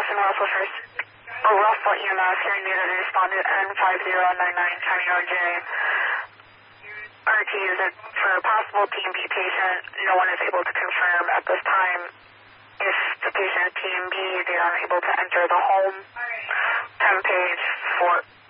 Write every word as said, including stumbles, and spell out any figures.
and Russell First, oh, Russell E M S, hearing data to respondent N five zero nine nine County R J. R T is it for a possible T M B patient. No one is able to confirm at this time if the patient is T M B. They are unable to enter the home. ten page for